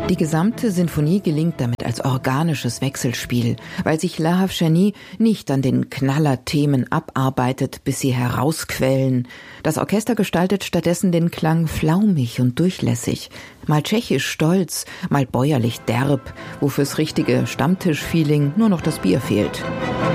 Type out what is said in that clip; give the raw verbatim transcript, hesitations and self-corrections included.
Die gesamte Sinfonie gelingt damit als organisches Wechselspiel, weil sich La Havshani nicht an den Knallerthemen abarbeitet, bis sie herausquellen. Das Orchester gestaltet stattdessen den Klang flaumig und durchlässig, mal tschechisch stolz, mal bäuerlich derb, wo fürs richtige Stammtischfeeling nur noch das Bier fehlt.